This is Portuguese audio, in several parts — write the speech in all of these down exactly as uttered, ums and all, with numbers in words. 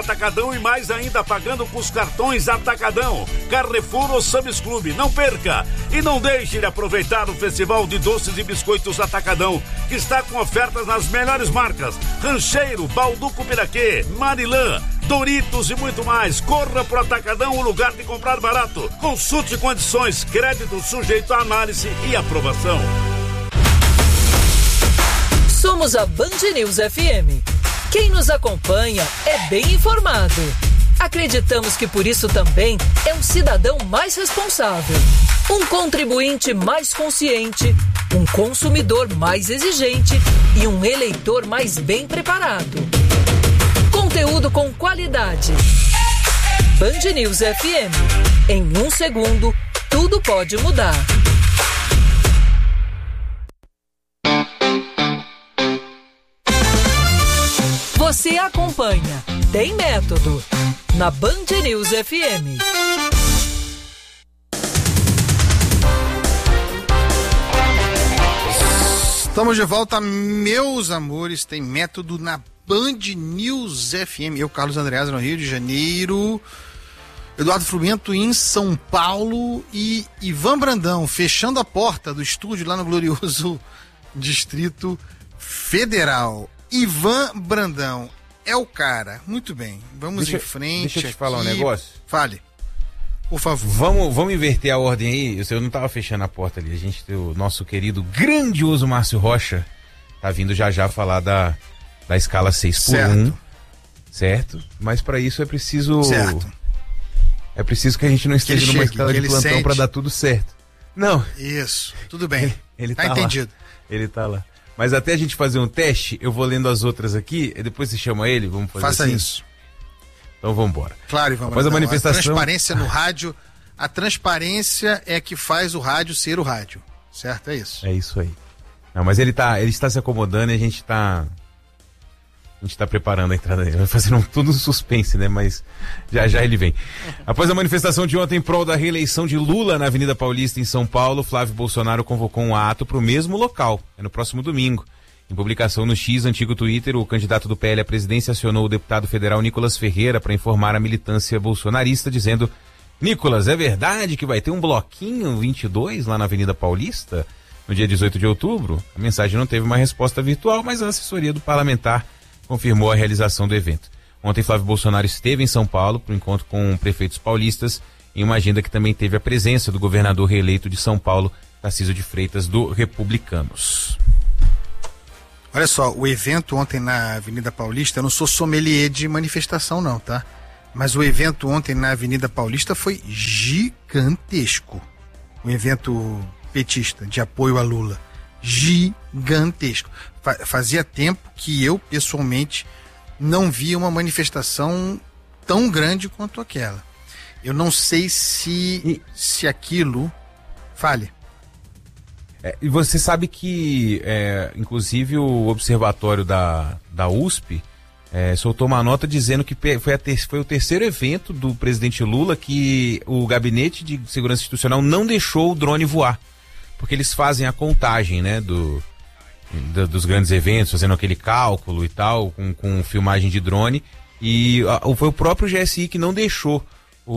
Atacadão e mais ainda pagando com os cartões Atacadão, Carrefour ou Sam's Club. Não perca e não deixe de aproveitar o Festival de Doces e Biscoitos Atacadão, que está com ofertas nas melhores marcas: Rancheiro, Balduco Piraquê, Marilã, Doritos e muito mais. Corra pro Atacadão, o lugar de comprar barato. Consulte condições, crédito sujeito a análise e aprovação. Somos a Band News F M. Quem nos acompanha é bem informado. Acreditamos que por isso também é um cidadão mais responsável, um contribuinte mais consciente, um consumidor mais exigente e um eleitor mais bem preparado. Conteúdo com qualidade. Band News F M. Em um segundo, tudo pode mudar. Você acompanha Tem Método na Band News F M. Estamos de volta, meus amores. Tem Método na Band News F M. Eu, Carlos Andreasa, no Rio de Janeiro. Eduardo Frumento em São Paulo. E Ivan Brandão fechando a porta do estúdio lá no glorioso Distrito Federal. Ivan Brandão é o cara. Muito bem, vamos deixa, em frente. Deixa eu te aqui. falar um negócio. Fale, por favor. Vamos, vamos inverter a ordem aí. Eu não estava fechando a porta ali. A gente tem o nosso querido, grandioso Márcio Rocha. Tá vindo já já falar da, da escala seis por um. Certo? Mas para isso é preciso... Certo. É preciso que a gente não esteja numa chegue, escala de plantão para dar tudo certo. Não. Isso, tudo bem. Ele, ele tá, tá entendido. Lá. Ele tá lá. Mas até a gente fazer um teste, eu vou lendo as outras aqui, e depois você chama ele, vamos fazer Faça assim? isso. Então vamos embora. Claro, Ivan. Após a manifestação... A transparência no rádio, a transparência é que faz o rádio ser o rádio, certo? É isso. É isso aí. Não, mas ele, tá, ele está se acomodando e a gente está... A gente está preparando a entrada dele. Vai fazendo um, tudo um suspense, né? Mas já já ele vem. Após a manifestação de ontem em prol da reeleição de Lula na Avenida Paulista, em São Paulo, Flávio Bolsonaro convocou um ato para o mesmo local. É no próximo domingo. Em publicação no X, antigo Twitter, o candidato do P L à presidência acionou o deputado federal Nicolas Ferreira para informar a militância bolsonarista, dizendo: Nicolas, é verdade que vai ter um bloquinho vinte e dois lá na Avenida Paulista, no dia dezoito de outubro? A mensagem não teve uma resposta virtual, mas a assessoria do parlamentar confirmou a realização do evento. Ontem, Flávio Bolsonaro esteve em São Paulo para o encontro com prefeitos paulistas, em uma agenda que também teve a presença do governador reeleito de São Paulo, Tarcísio de Freitas, do Republicanos. Olha só, o evento ontem na Avenida Paulista, eu não sou sommelier de manifestação não, tá? Mas o evento ontem na Avenida Paulista foi gigantesco. O evento petista de apoio a Lula. Gigantesco. Fazia tempo que eu, pessoalmente, não via uma manifestação tão grande quanto aquela. Eu não sei se, e... se aquilo... Fale. É, e você sabe que, é, inclusive, o Observatório da, da U S P é, soltou uma nota dizendo que foi, a ter, foi o terceiro evento do presidente Lula que o Gabinete de Segurança Institucional não deixou o drone voar. Porque eles fazem a contagem, né, do, do, dos grandes eventos, fazendo aquele cálculo e tal, com, com filmagem de drone, e a, foi o próprio G S I que não deixou o,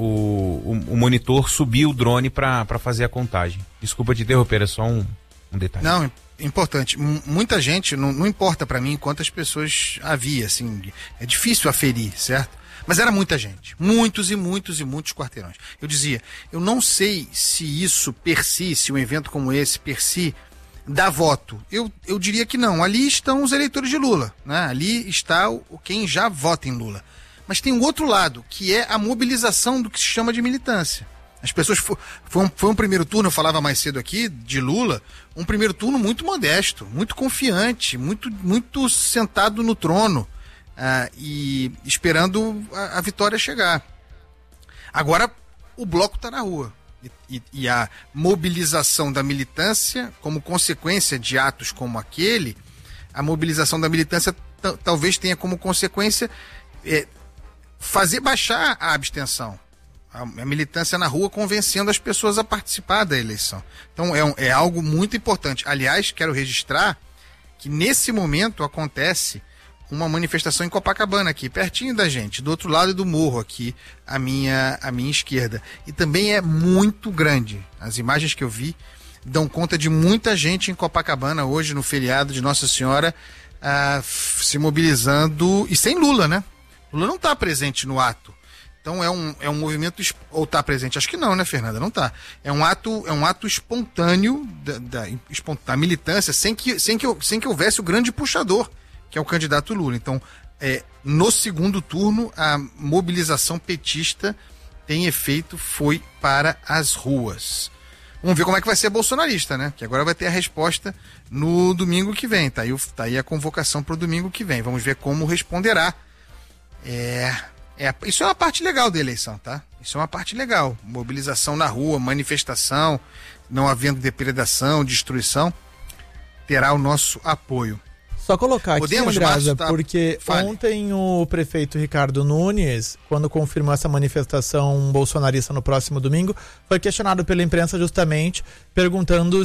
o, o monitor subir o drone para fazer a contagem. Desculpa te interromper, é só um, um detalhe. Não, importante. M- muita gente, não, não importa para mim quantas pessoas havia, assim, é difícil aferir, certo? Mas era muita gente, muitos e muitos e muitos quarteirões. Eu dizia, eu não sei se isso per si, se um evento como esse per si dá voto. Eu, eu diria que não. Ali estão os eleitores de Lula, né? Ali está o, quem já vota em Lula. Mas tem o outro lado, que é a mobilização do que se chama de militância. As pessoas, foi, foi, um, foi um primeiro turno, eu falava mais cedo aqui, de Lula, um primeiro turno muito modesto, muito confiante, muito, muito sentado no trono. Uh, e esperando a, a vitória chegar. Agora o bloco está na rua e, e, e a mobilização da militância, como consequência de atos como aquele, a mobilização da militância t- talvez tenha como consequência é, fazer baixar a abstenção, a, a militância na rua convencendo as pessoas a participar da eleição. Então é, um, é algo muito importante. Aliás, quero registrar que nesse momento acontece uma manifestação em Copacabana aqui, pertinho da gente, do outro lado do morro aqui, à minha, à minha esquerda. E também é muito grande. As imagens que eu vi dão conta de muita gente em Copacabana hoje, no feriado de Nossa Senhora, ah, se mobilizando, e sem Lula, né? Lula não está presente no ato. Então é um, é um movimento, ou está presente? Acho que não, né, Fernanda? Não está. É um ato, é um ato espontâneo da, da, da militância, sem que, sem, que, sem que houvesse o grande puxador, que é o candidato Lula. Então, é, no segundo turno, a mobilização petista tem efeito, foi para as ruas. Vamos ver como é que vai ser a bolsonarista, né? Que agora vai ter a resposta no domingo que vem. Tá aí, tá aí a convocação para o domingo que vem. Vamos ver como responderá. É... É, isso é uma parte legal da eleição, tá? Isso é uma parte legal. Mobilização na rua, manifestação, não havendo depredação, destruição, terá o nosso apoio. Só colocar aqui, Podemos, Andreasa, Márcio, tá... porque Fale. Ontem o prefeito Ricardo Nunes, quando confirmou essa manifestação bolsonarista no próximo domingo, foi questionado pela imprensa justamente perguntando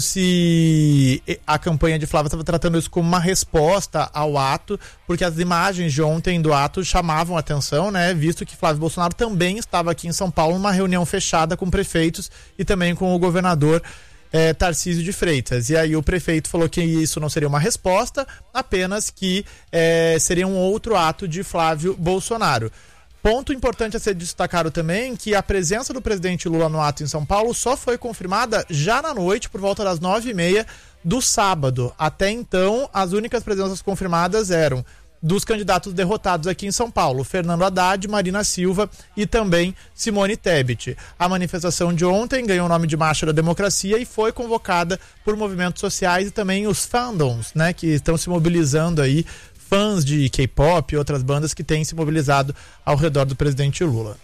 se a campanha de Flávio estava tratando isso como uma resposta ao ato, porque as imagens de ontem do ato chamavam a atenção, né? Visto que Flávio Bolsonaro também estava aqui em São Paulo numa reunião fechada com prefeitos e também com o governador É, Tarcísio de Freitas. E aí o prefeito falou que isso não seria uma resposta, apenas que é, seria um outro ato de Flávio Bolsonaro. Ponto importante a ser destacado também, que a presença do presidente Lula no ato em São Paulo só foi confirmada já na noite, por volta das nove e meia do sábado. Até então, as únicas presenças confirmadas eram dos candidatos derrotados aqui em São Paulo, Fernando Haddad, Marina Silva e também Simone Tebet. A manifestação de ontem ganhou o nome de Marcha da Democracia e foi convocada por movimentos sociais e também os fandoms, né, que estão se mobilizando aí, fãs de K-pop e outras bandas que têm se mobilizado ao redor do presidente Lula.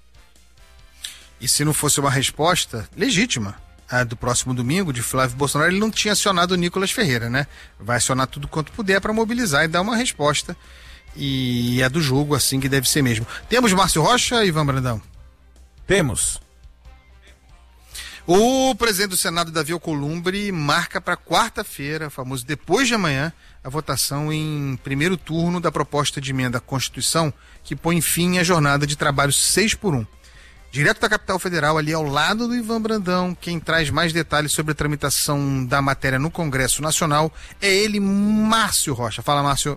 E se não fosse uma resposta legítima a do próximo domingo, de Flávio Bolsonaro, ele não tinha acionado o Nicolas Ferreira, né? Vai acionar tudo quanto puder para mobilizar e dar uma resposta. E é do jogo assim que deve ser mesmo. Temos Márcio Rocha e Ivan Brandão? Temos. O presidente do Senado, Davi Alcolumbre, marca para quarta-feira, famoso depois de amanhã, a votação em primeiro turno da proposta de emenda à Constituição que põe fim à jornada de trabalho seis por um. Direto da capital federal, ali ao lado do Ivan Brandão, quem traz mais detalhes sobre a tramitação da matéria no Congresso Nacional é ele, Márcio Rocha. Fala, Márcio.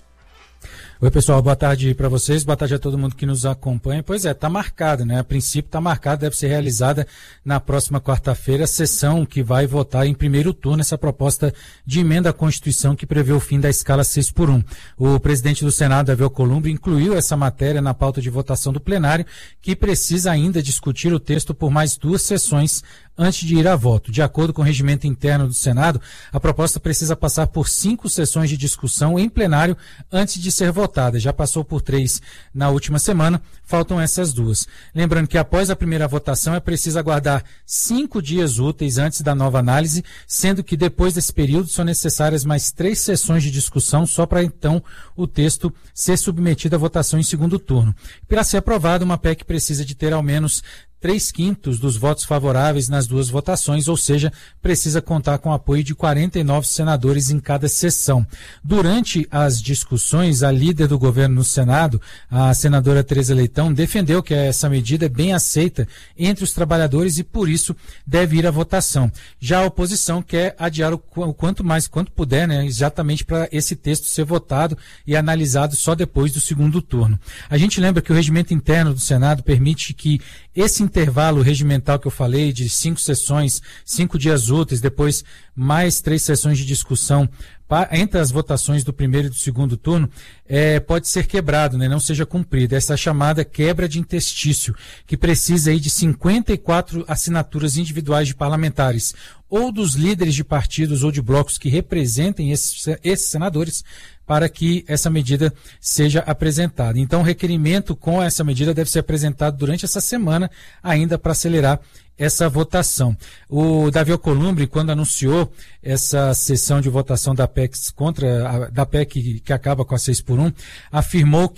Oi, pessoal, boa tarde para vocês, boa tarde a todo mundo que nos acompanha. Pois é, tá marcado, né? A princípio tá marcado, deve ser realizada na próxima quarta-feira a sessão que vai votar em primeiro turno essa proposta de emenda à Constituição que prevê o fim da escala seis por um. O presidente do Senado, Davi Alcolumbre, incluiu essa matéria na pauta de votação do plenário, que precisa ainda discutir o texto por mais duas sessões antes de ir a voto. De acordo com o regimento interno do Senado, a proposta precisa passar por cinco sessões de discussão em plenário antes de ser votada. Já passou por três na última semana, faltam essas duas. Lembrando que após a primeira votação é preciso aguardar cinco dias úteis antes da nova análise, sendo que depois desse período são necessárias mais três sessões de discussão só para então o texto ser submetido à votação em segundo turno. Para ser aprovado, uma P E C precisa de ter ao menos três quintos dos votos favoráveis nas duas votações, ou seja, precisa contar com o apoio de quarenta e nove senadores em cada sessão. Durante as discussões, a líder do governo no Senado, a senadora Tereza Leitão, defendeu que essa medida é bem aceita entre os trabalhadores e, por isso, deve ir à votação. Já a oposição quer adiar o quanto mais, quanto puder, né, exatamente para esse texto ser votado e analisado só depois do segundo turno. A gente lembra que o regimento interno do Senado permite que esse intervalo regimental que eu falei, de cinco sessões, cinco dias úteis, depois mais três sessões de discussão entre as votações do primeiro e do segundo turno, é, pode ser quebrado, né, não seja cumprido. Essa chamada quebra de interstício, que precisa aí de cinquenta e quatro assinaturas individuais de parlamentares, ou dos líderes de partidos ou de blocos que representem esses, esses senadores, para que essa medida seja apresentada. Então, o requerimento com essa medida deve ser apresentado durante essa semana, ainda para acelerar essa votação. O Davi Alcolumbre, quando anunciou essa sessão de votação da P E C contra a, da P E C que, que acaba com a seis por um, afirmou que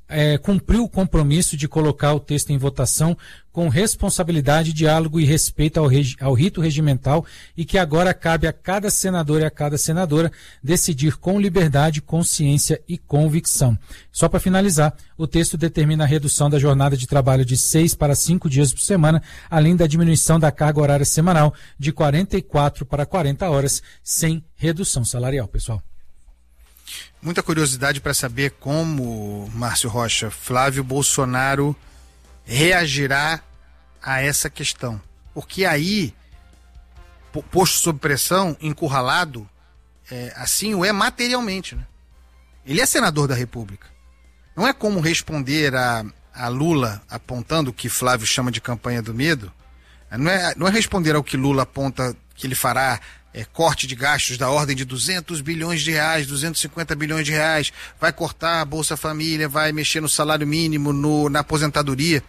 é, cumpriu o compromisso de colocar o texto em votação com responsabilidade, diálogo e respeito ao, regi- ao rito regimental e que agora cabe a cada senador e a cada senadora decidir com liberdade, consciência e convicção. Só para finalizar, o texto determina a redução da jornada de trabalho de seis para cinco dias por semana, além da diminuição da carga horária semanal de quarenta e quatro para quarenta horas, sem redução salarial, pessoal. Muita curiosidade para saber como, Márcio Rocha, Flávio Bolsonaro reagirá a essa questão. Porque aí, posto sob pressão, encurralado, é, assim o é materialmente, né? Ele é senador da República. Não é como responder a, a Lula apontando o que Flávio chama de campanha do medo. Não é, não é responder ao que Lula aponta que ele fará é, corte de gastos da ordem de duzentos bilhões de reais, duzentos e cinquenta bilhões de reais, vai cortar a Bolsa Família, vai mexer no salário mínimo, no, na aposentadoria.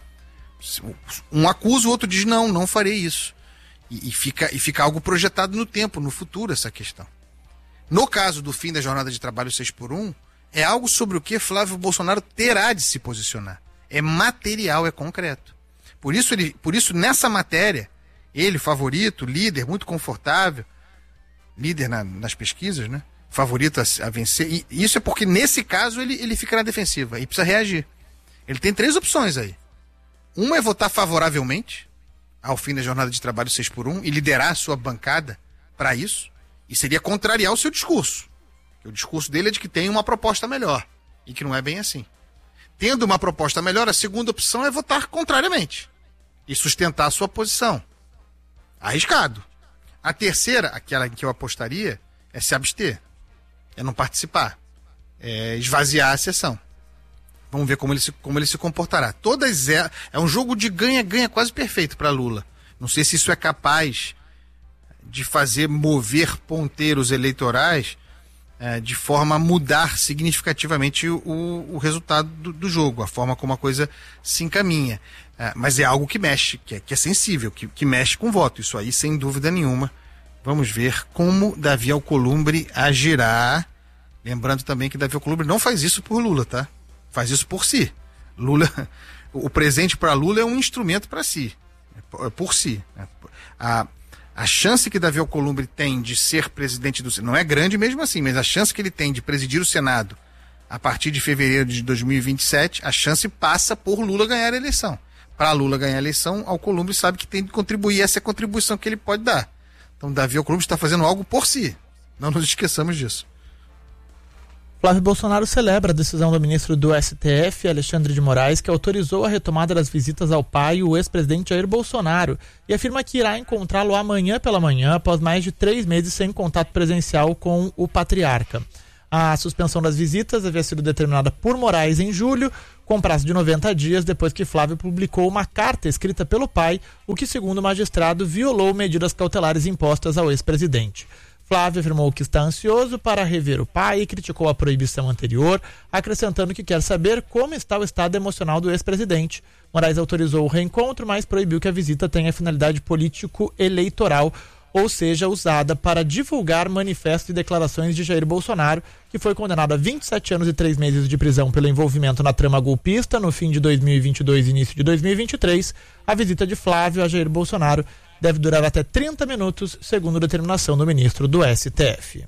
Um acusa, o outro diz não, não farei isso. E, e, fica, e fica algo projetado no tempo, no futuro, essa questão. No caso do fim da jornada de trabalho seis por um, é algo sobre o que Flávio Bolsonaro terá de se posicionar. É material, é concreto. Por isso, ele, por isso nessa matéria, ele, favorito, líder, muito confortável, líder na, nas pesquisas, né? Favorito a, a vencer. E isso é porque, nesse caso, ele, ele fica na defensiva e precisa reagir. Ele tem três opções aí. Uma é votar favoravelmente ao fim da jornada de trabalho seis por um e liderar a sua bancada para isso. E seria contrariar o seu discurso. O discurso dele é de que tem uma proposta melhor. E que não é bem assim. Tendo uma proposta melhor, a segunda opção é votar contrariamente. E sustentar a sua posição. Arriscado. A terceira, aquela em que eu apostaria, é se abster. É não participar. É esvaziar a sessão. Vamos ver como ele se, como ele se comportará. Todas é, é um jogo de ganha-ganha quase perfeito para Lula. Não sei se isso é capaz de fazer mover ponteiros eleitorais é, de forma a mudar significativamente o, o resultado do, do jogo, a forma como a coisa se encaminha. É, mas é algo que mexe, que é, que é sensível, que, que mexe com o voto. Isso aí, sem dúvida nenhuma. Vamos ver como Davi Alcolumbre agirá. Lembrando também que Davi Alcolumbre não faz isso por Lula, tá? Faz isso por si. Lula, o presente para Lula é um instrumento para si, é por si. A, a chance que Davi Alcolumbre tem de ser presidente do Senado, não é grande mesmo assim, mas a chance que ele tem de presidir o Senado a partir de fevereiro de dois mil e vinte e sete, a chance passa por Lula ganhar a eleição. Para Lula ganhar a eleição, Alcolumbre sabe que tem de contribuir, essa é a contribuição que ele pode dar. Então Davi Alcolumbre está fazendo algo por si, não nos esqueçamos disso. Flávio Bolsonaro celebra a decisão do ministro do S T F, Alexandre de Moraes, que autorizou a retomada das visitas ao pai, o ex-presidente Jair Bolsonaro, e afirma que irá encontrá-lo amanhã pela manhã, após mais de três meses sem contato presencial com o patriarca. A suspensão das visitas havia sido determinada por Moraes em julho, com prazo de noventa dias, depois que Flávio publicou uma carta escrita pelo pai, o que, segundo o magistrado, violou medidas cautelares impostas ao ex-presidente. Flávio afirmou que está ansioso para rever o pai e criticou a proibição anterior, acrescentando que quer saber como está o estado emocional do ex-presidente. Moraes autorizou o reencontro, mas proibiu que a visita tenha finalidade político-eleitoral, ou seja, usada para divulgar manifestos e declarações de Jair Bolsonaro, que foi condenado a vinte e sete anos e três meses de prisão pelo envolvimento na trama golpista no fim de dois mil e vinte e dois e início de dois mil e vinte e três. A visita de Flávio a Jair Bolsonaro deve durar até trinta minutos, segundo determinação do ministro do S T F.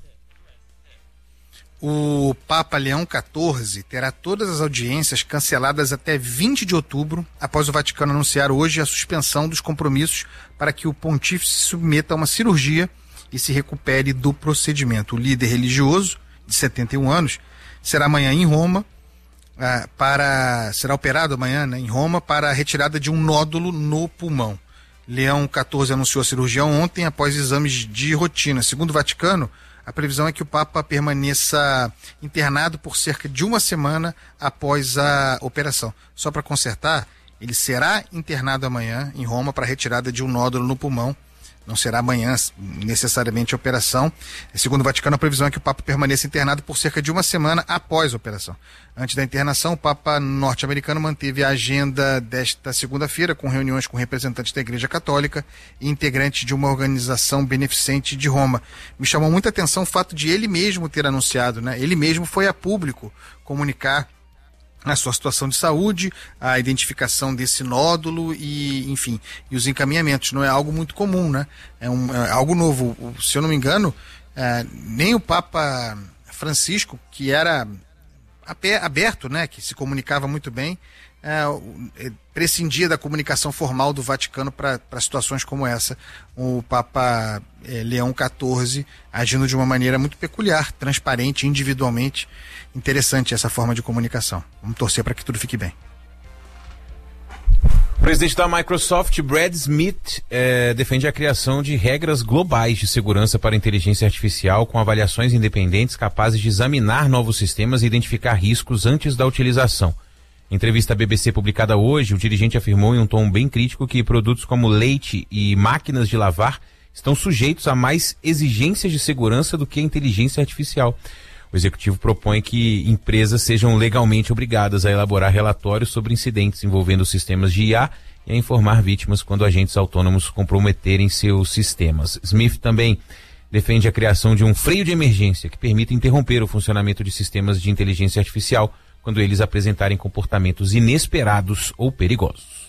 O Papa Leão quatorze terá todas as audiências canceladas até vinte de outubro, após o Vaticano anunciar hoje a suspensão dos compromissos para que o pontífice se submeta a uma cirurgia e se recupere do procedimento. O líder religioso, de setenta e um anos, será amanhã em Roma, ah, para será operado amanhã, né, em Roma para a retirada de um nódulo no pulmão. Leão quatorze anunciou a cirurgia ontem após exames de rotina. Segundo o Vaticano, a previsão é que o Papa permaneça internado por cerca de uma semana após a operação. Só para consertar, ele será internado amanhã em Roma para a retirada de um nódulo no pulmão. Não será amanhã necessariamente a operação. Segundo o Vaticano, a previsão é que o Papa permaneça internado por cerca de uma semana após a operação. Antes da internação, o Papa norte-americano manteve a agenda desta segunda-feira com reuniões com representantes da Igreja Católica e integrantes de uma organização beneficente de Roma. Me chamou muita atenção o fato de ele mesmo ter anunciado, né? Ele mesmo foi a público comunicar a sua situação de saúde, a identificação desse nódulo e, enfim, e os encaminhamentos. Não é algo muito comum, né? É, um, é algo novo. Se eu não me engano, é, nem o Papa Francisco, que era aberto, né, que se comunicava muito bem, é, prescindia da comunicação formal do Vaticano para situações como essa. O Papa é, Leão quatorze agindo de uma maneira muito peculiar, transparente, individualmente. Interessante essa forma de comunicação. Vamos torcer para que tudo fique bem. O presidente da Microsoft, Brad Smith, eh, defende a criação de regras globais de segurança para a inteligência artificial com avaliações independentes capazes de examinar novos sistemas e identificar riscos antes da utilização. Em entrevista à B B C publicada hoje, o dirigente afirmou em um tom bem crítico que produtos como leite e máquinas de lavar estão sujeitos a mais exigências de segurança do que a inteligência artificial. O executivo propõe que empresas sejam legalmente obrigadas a elaborar relatórios sobre incidentes envolvendo sistemas de I A e a informar vítimas quando agentes autônomos comprometerem seus sistemas. Smith também defende a criação de um freio de emergência que permita interromper o funcionamento de sistemas de inteligência artificial quando eles apresentarem comportamentos inesperados ou perigosos.